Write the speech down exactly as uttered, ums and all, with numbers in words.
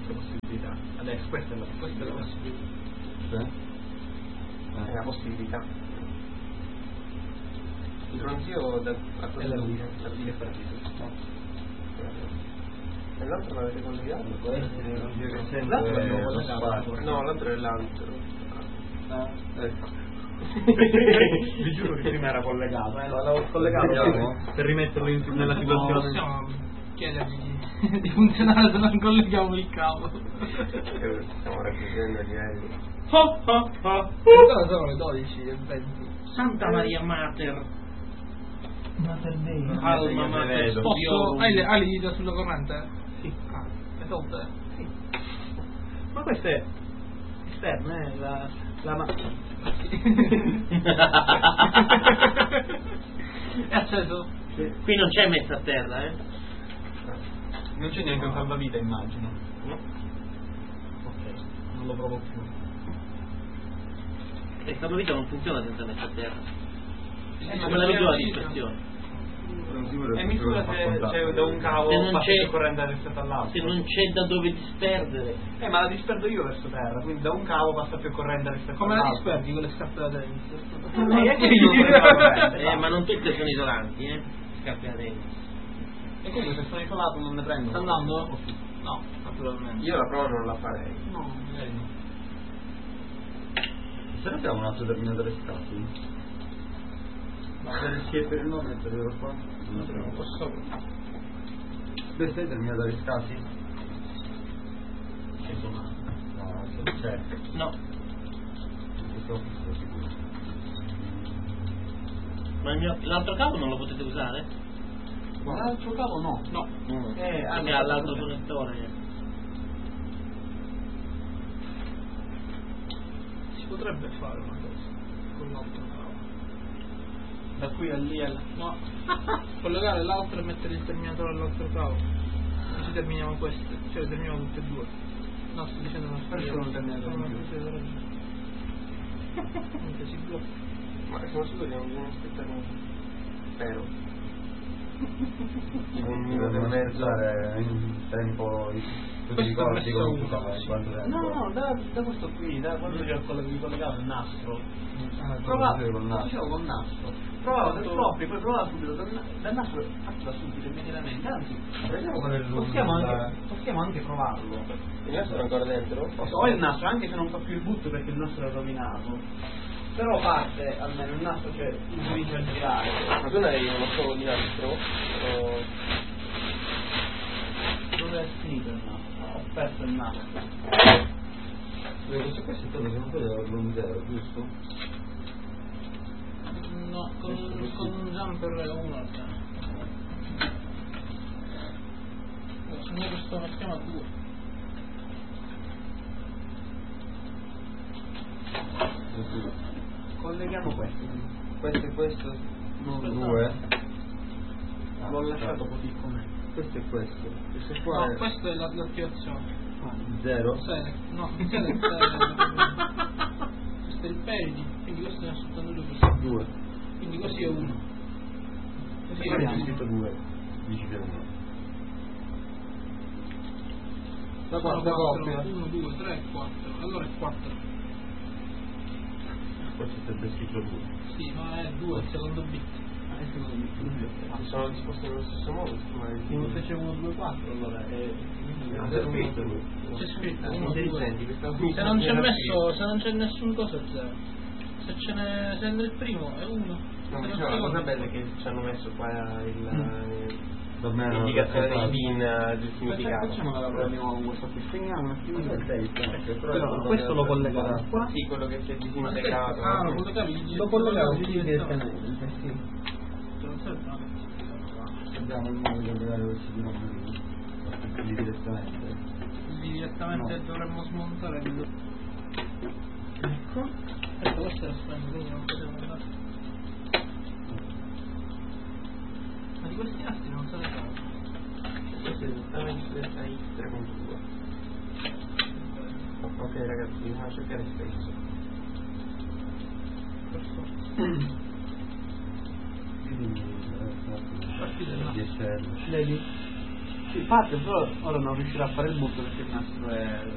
un'altra possibilità. Adesso questa è la, questa è la possibilità. Sì. È la possibilità. Il ronzio da a cosa la dire? la fine partito. E l'altro l'avete collegato? Questo è il ronzio che sente L'altro l'abbiamo lo collegato. spazio. No, l'altro è l'altro. Ah, ecco. Vi giuro che prima era collegato, eh, l'avevo collegato Vediamo. per, per rimetterlo in, nella situazione. No, possiamo chiedergli di, di funzionare se non colleghiamo il cavo. Che stiamo raggiungendo gli aerei. Oh, oh, oh. Però sono le dodici e venti. Santa Maria Mater, Mater Dei. Alma Mater, Posso... Studiorum. Hai le hai le dita sulla corrente? Sì. Ah, le tolte? Sì. Ma questa è esterna, eh, la, la ma... È acceso? Qui non c'è messa a terra, eh? Non c'è neanche un salvavita, immagino. No? Ok, non lo provo più. E sta vita non funziona senza messa a terra. Eh, Come la misura di dispersione. E misura se, se da un cavo Se non passa c'è- più corrente rispetto all'altro. Se non c'è da dove disperdere. Eh, ma la disperdo io verso terra, quindi da un cavo passa più corrente rispetto Come la all'altro. disperdi con le scarpe da tennis? Eh, è che io non prendo la corrente, Eh, ma non tutte sono isolanti, eh? Scarpe da tennis. E comunque se sono isolato non ne prendo. Sta andando? No, naturalmente. Io la prova non la farei. No, vedi. Se ne abbiamo un altro terminatore scatti? Ma per chi è per il nome metterlo qua? Non lo so. Posso... Dove stai terminatori scatti? Insomma. No, non c'è. No, Questo è sicuro. ma il mio- l'altro cavo non lo potete usare? L'altro cavo no. No. Mm. Eh, Perché ha l'altro connettore. Si potrebbe fare una cosa con l'altro cavo. Da qui a lì al... No. Collegare l'altro e mettere il terminatore all'altro cavo. Così terminiamo queste. Cioè le terminiamo tutte e due. No, sto dicendo una storia. Questo è un terminatore in più. Niente, si blocca. Ma siamo sicuri che non bisogna aspettare un... Spero. Tipo un minuto e mezzo. usare in tempo. Tu ti Questo è ricordi messo come uno, usare sì. quanto tempo? No, no, da, da questo qui, da quando io vi collegavo il nastro. Ah, Provavo, facevo col lo nastro. facevo col nastro. Provavo dal proprio, poi provavo subito dal, dal nastro, fatto subito immediatamente. Anzi, Vediamo qual è il possiamo lungo anche, da- possiamo anche provarlo. Il nastro è ancora dentro? Ho il nastro, anche se non fa più il boot perché il nastro è rovinato. Però parte, almeno il nastro, cioè, incomincia a girare. Ma tu ne hai uno solo di nastro? O... Dove è finito il nastro? Ho perso il nastro. Questo qua è stato secondo te un zero, giusto? No, con, con un jumper uno. Noi questo mettiamo a due. Colleghiamo questo. Questo e questo? Non due. L'ho lasciato così com'è. Questo è questo. Questo qua No, è questa è la- l'attivazione. zero. Select, no, select, questo è il parity, quindi questo ne ha soltanto due. Due. Quindi così è uno. Così Sì, è abbiamo uno. scritto due. Dici per uno. Da quanta coppia? uno, due, tre, quattro. Allora è quattro. Questo sarebbe scritto due. Sì, ma è due il secondo bit. Sono disposti nello stesso modo? Uno fece uno, due, quattro, allora è... Ah, c'è scritto due. C'è scritto Sono uno, due. intelligenti, questa Se non c'è messo, se non c'è nessun coso è zero. Se ce n'è, se nel primo è uno. No, Se nel diciamo, la secondo cosa è bella è due. che ci hanno messo qua il, Va bene, l'indicazione allora, dei pin eh, del significato. Facciamo la prova di nuovo con questo qui. Spegniamo un attimo. Però Questo lo collegavo qua. Sì, quello che si è Ma disintegrato. aspetta, ah, lo collegavi Lo collegavo sì, qui direttamente. direttamente, sì. Non serve, no? abbiamo il modo di collegare questi due numeri quindi direttamente. Quindi direttamente No. dovremmo smontare il... Ecco. Ecco, questo era spento, quindi non potevo andare. Ma di questi nastri non se ne sa. Questo è esattamente sei tre punto due. Ok ragazzi, bisogna cercare spesso. Partite là. D S L. Vedi? Sì, parte, però ora non riuscirà a fare il butto perché il nastro è